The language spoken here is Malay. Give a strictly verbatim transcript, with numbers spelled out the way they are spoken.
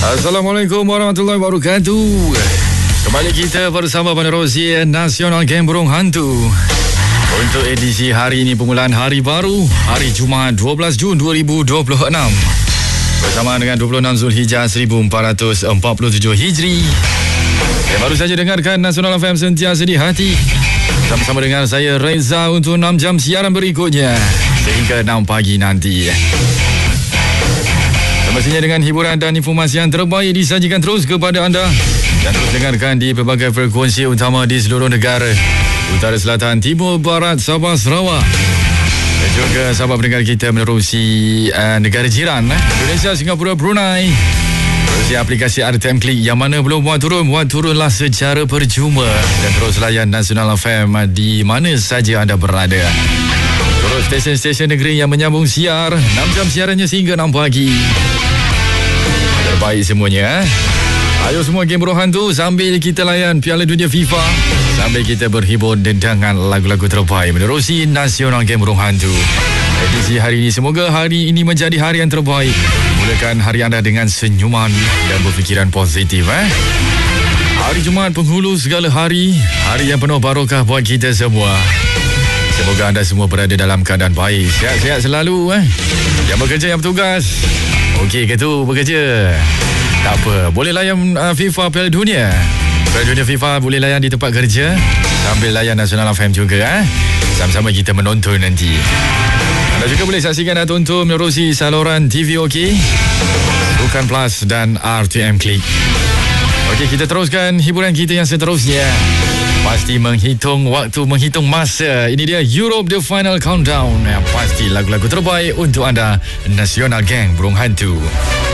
Assalamualaikum warahmatullahi wabarakatuh. Kembali kita bersama penerusi Nasional Geng Burung Hantu. Untuk edisi hari ini, permulaan hari baru, hari Jumaat dua belas Jun dua ribu dua puluh enam. Bersama dengan dua puluh enam Zulhijjah seribu empat ratus empat puluh tujuh Hijri. Saya baru saja dengarkan Nasional F M sentiasa di hati. Sama-sama dengan saya Reza untuk enam jam siaran berikutnya sehingga enam pagi nanti. Semestinya dengan hiburan dan informasi yang terbaik disajikan terus kepada anda dan terus dengarkan di pelbagai frekuensi utama di seluruh negara, utara, selatan, timur, barat, Sabah, Sarawak dan juga sahabat pendengar kita menerusi uh, negara jiran eh? Indonesia, Singapura, Brunei. Menerusi aplikasi R T M Klik yang mana belum muat turun, muat turunlah secara percuma dan terus layan Nasional F M di mana saja anda berada. Terus stesen-stesen negeri yang menyambung siar, enam jam siarannya sehingga enam pagi. Terbaik semuanya. Eh? Ayo semua Geng Burung Hantu sambil kita layan Piala Dunia FIFA, sambil kita berhibur dengan lagu-lagu terbaik menerusi Nasional Geng Burung Hantu. Edisi hari ini, semoga hari ini menjadi hari yang terbaik. Mulakan hari anda dengan senyuman dan berfikiran positif. Eh? Hari Jumaat penghulu segala hari, hari yang penuh barokah buat kita semua. Semoga anda semua berada dalam keadaan baik, sihat-sihat selalu. Eh? Yang bekerja, yang bertugas, okey ke tu bekerja? Tak apa, boleh layan uh, FIFA Piala Dunia. Piala Dunia FIFA boleh layan di tempat kerja sambil layan Nasional F M juga. Eh? Sama-sama kita menonton nanti. Anda juga boleh saksikan dan tonton menerusi saluran T V OK, Bukan Plus dan R T M Klik. Okey, kita teruskan hiburan kita yang seterusnya. Pasti menghitung waktu, menghitung masa. Ini dia Europe The Final Countdown. Yang pasti lagu-lagu terbaik untuk anda, Nasional Geng Burung Hantu.